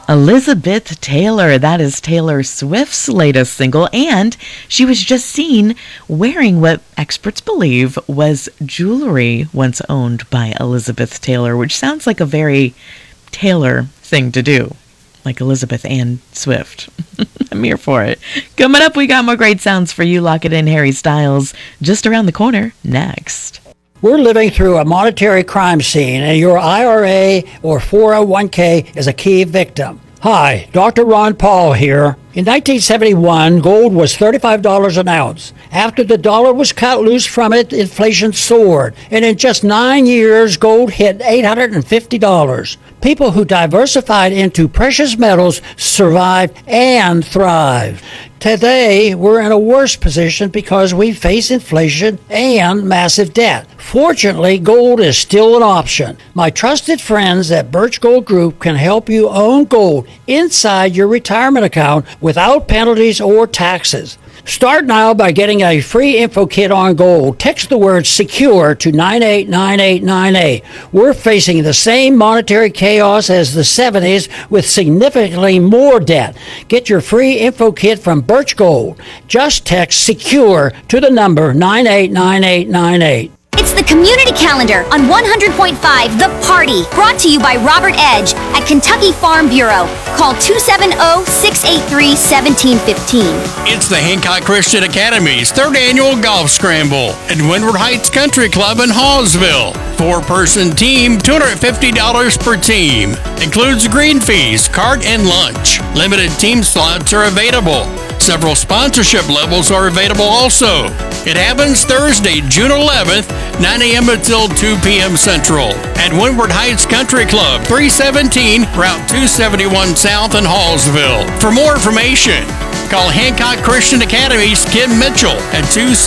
Elizabeth Taylor. That is Taylor Swift's latest single, and she was just seen wearing what experts believe was jewelry once owned by Elizabeth Taylor, which sounds like a very Taylor thing to do, like Elizabeth and Swift. I'm here for it. Coming up, we got more great sounds for you. Lock it in, Harry Styles, just around the corner, next. We're living through a monetary crime scene, and your IRA or 401k is a key victim. Hi, Dr. Ron Paul here. In 1971, gold was $35 an ounce. After the dollar was cut loose from it, inflation soared, and in just 9 years, gold hit $850. People who diversified into precious metals survived and thrived. Today, we're in a worse position because we face inflation and massive debt. Fortunately, gold is still an option. My trusted friends at Birch Gold Group can help you own gold inside your retirement account without penalties or taxes. Start now by getting a free info kit on gold. Text the word SECURE to 989898. We're facing the same monetary chaos as the 70s with significantly more debt. Get your free info kit from Birch Gold. Just text SECURE to the number 989898. It's the Community Calendar on 100.5 The Party, brought to you by Robert Edge at Kentucky Farm Bureau. Call 270-683-1715. It's the Hancock Christian Academy's third annual golf scramble at Windward Heights Country Club in Hallsville. Four-person team, $250 per team. Includes green fees, cart, and lunch. Limited team slots are available. Several sponsorship levels are available also. It happens Thursday, June 11th, 9 a.m. until 2 p.m. Central at Windward Heights Country Club, 317 Route 271 South in Hallsville. For more information, call Hancock Christian Academy's Kim Mitchell at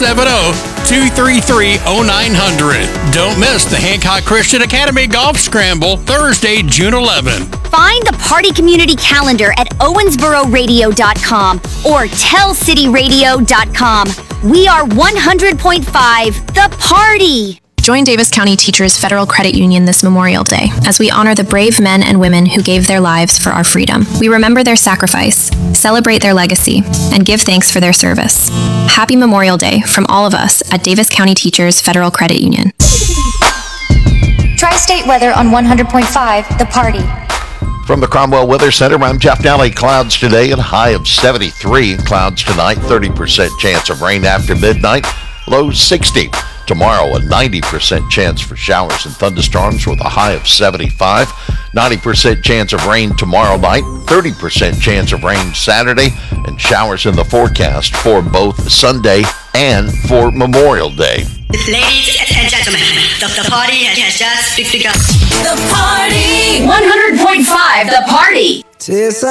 270-233-0900. Don't miss the Hancock Christian Academy Golf Scramble, Thursday, June 11th. Find the Party Community Calendar at owensbororadio.com or tellcityradio.com. We are 100.5 The Party. Join Davis County Teachers Federal Credit Union this Memorial Day as we honor the brave men and women who gave their lives for our freedom. We remember their sacrifice, celebrate their legacy, and give thanks for their service. Happy Memorial Day from all of us at Davis County Teachers Federal Credit Union. Tri-State weather on 100.5 The Party. From the Cromwell Weather Center, I'm Jeff Daly. Clouds today, a high of 73. Clouds tonight, 30% chance of rain after midnight, low 60. Tomorrow, a 90% chance for showers and thunderstorms with a high of 75. 90% chance of rain tomorrow night, 30% chance of rain Saturday, and showers in the forecast for both Sunday and for Memorial Day. Ladies and gentlemen, the party has just begun. The Party! 100.5 The Party!